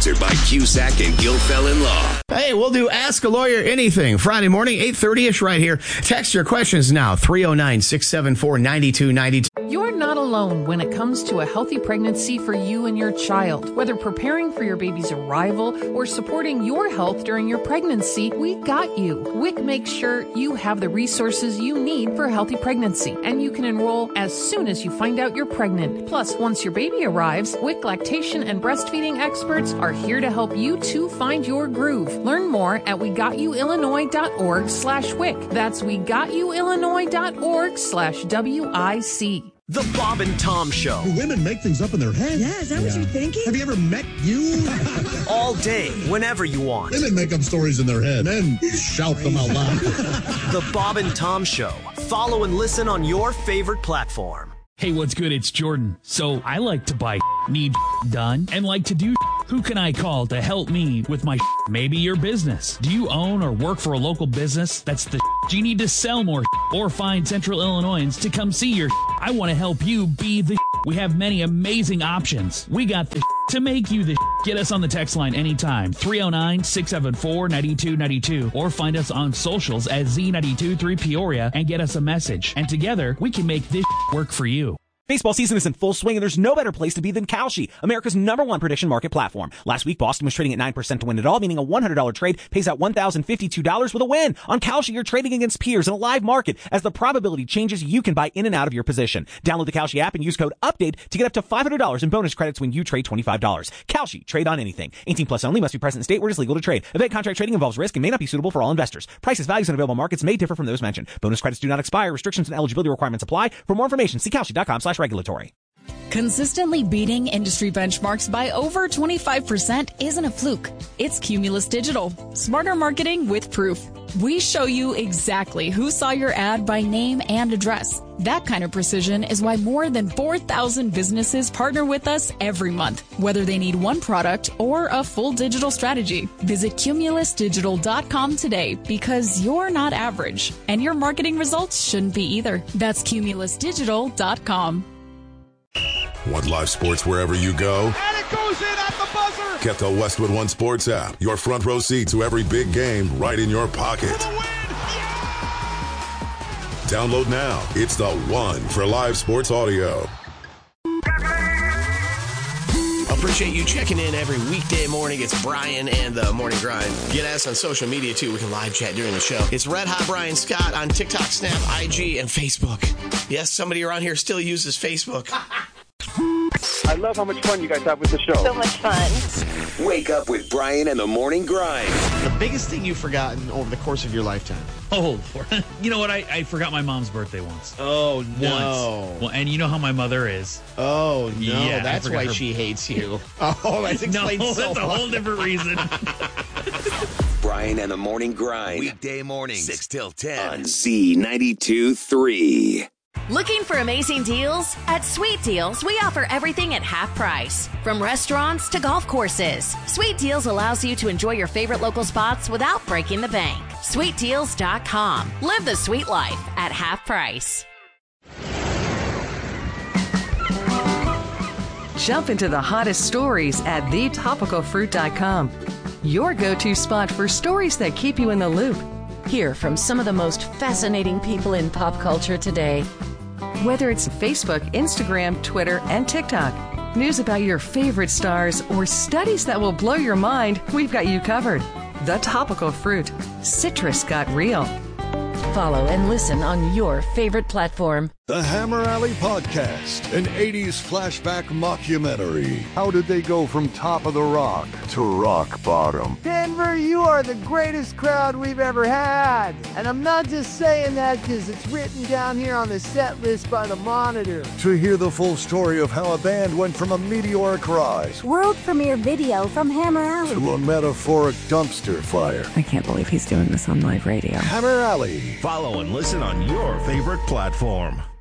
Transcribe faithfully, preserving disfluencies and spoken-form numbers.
Sponsored by Cusack and Gilfellen Law. Hey, we'll do Ask a Lawyer Anything Friday morning, eight thirty-ish right here. Text your questions now, three oh nine, six seven four, nine two nine two. You're not alone when it comes to a healthy pregnancy for you and your child. Whether preparing for your baby's arrival or supporting your health during your pregnancy, we got you. W I C makes sure you have the resources you need for a healthy pregnancy, and you can enroll as soon as you find out you're pregnant. Plus, once your baby arrives, W I C lactation and breastfeeding experts are here to help you to find your groove. Learn more at we got you illinois dot org slash W I C. That's we got you illinois dot org slash W I C. The Bob and Tom Show. Do women make things up in their head? Yeah, is that yeah. what you're thinking? Have you ever met you? All day, whenever you want. Women make up stories in their head and shout them out loud. The Bob and Tom Show. Follow and listen on your favorite platform. Hey, what's good? It's Jordan. So I like to buy need done and like to do. Who can I call to help me with my maybe your business? Do you own or work for a local business? That's the you need to sell more or find Central Illinoisans to come see your I want to help you be the We have many amazing options. We got the to make you the Get us on the text line anytime, three oh nine, six seven four, nine two nine two, or find us on socials at Z nine two three Peoria and get us a message. And together, we can make this work for you. Baseball season is in full swing, and there's no better place to be than Kalshi, America's number one prediction market platform. Last week, Boston was trading at nine percent to win it all, meaning a one hundred dollars trade pays out one thousand fifty-two dollars with a win. On Kalshi, you're trading against peers in a live market. As the probability changes, you can buy in and out of your position. Download the Kalshi app and use code UPDATE to get up to five hundred dollars in bonus credits when you trade twenty-five dollars. Kalshi, trade on anything. eighteen plus only, must be present in state where it is legal to trade. Event contract trading involves risk and may not be suitable for all investors. Prices, values, and available markets may differ from those mentioned. Bonus credits do not expire. Restrictions and eligibility requirements apply. For more information, see kalshi dot com slash regulatory. Consistently beating industry benchmarks by over twenty-five percent isn't a fluke. It's Cumulus Digital. Smarter marketing with proof. We show you exactly who saw your ad by name and address. That kind of precision is why more than four thousand businesses partner with us every month, whether they need one product or a full digital strategy. Visit cumulus digital dot com today because you're not average, and your marketing results shouldn't be either. That's cumulus digital dot com. Want live sports wherever you go? And it goes in at the buzzer! Get the Westwood One Sports app. Your front row seat to every big game right in your pocket. For the win! Yeah! Download now. It's the one for live sports audio. Appreciate you checking in every weekday morning. It's Brian and the Morning Grind. Get us on social media, too. We can live chat during the show. It's Red Hot Brian Scott on TikTok, Snap, I G, and Facebook. Yes, somebody around here still uses Facebook. I love how much fun you guys have with the show. So much fun. Wake up with Brian and the Morning Grind. The biggest thing you've forgotten over the course of your lifetime. Oh, Lord. You know what? I, I forgot my mom's birthday once. Oh, no. Once. Well, and you know how my mother is. Oh, no. Yeah, that's why her... she hates you. Oh, that explains no, so that's a whole different reason. Brian and the Morning Grind. Weekday mornings, six till ten on Z ninety-two three. Looking for amazing deals? At Sweet Deals, we offer everything at half price. From restaurants to golf courses, Sweet Deals allows you to enjoy your favorite local spots without breaking the bank. sweet deals dot com. Live the sweet life at half price. Jump into the hottest stories at the topical fruit dot com. Your go-to spot for stories that keep you in the loop. Hear from some of the most fascinating people in pop culture today. Whether it's Facebook, Instagram, Twitter, and TikTok, news about your favorite stars, or studies that will blow your mind, we've got you covered. The Topical Fruit. Citrus got real. Follow and listen on your favorite platform. The Hammer Alley Podcast, an eighties flashback mockumentary. How did they go from top of the rock to rock bottom? Denver, you are the greatest crowd we've ever had. And I'm not just saying that because it's written down here on the set list by the Monitor. To hear the full story of how a band went from a meteoric rise, world premiere video from Hammer Alley, to a metaphoric dumpster fire. I can't believe he's doing this on live radio. Hammer Alley. Follow and listen on your favorite platform.